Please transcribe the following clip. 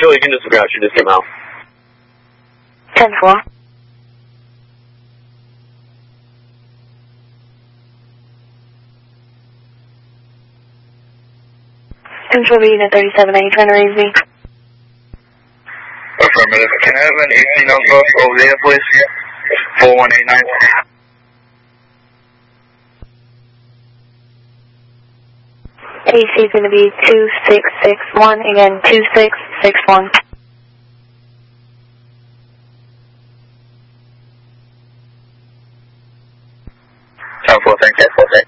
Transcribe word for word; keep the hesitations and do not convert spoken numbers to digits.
Philly, you can just route. You just came out. ten four. Control B unit thirty-seven, are you trying to raise me? Affirmative. Can I have an A C number over there, please? four one eight nine. A C is going to be two six six one, again, two six six one. ten four, thank you.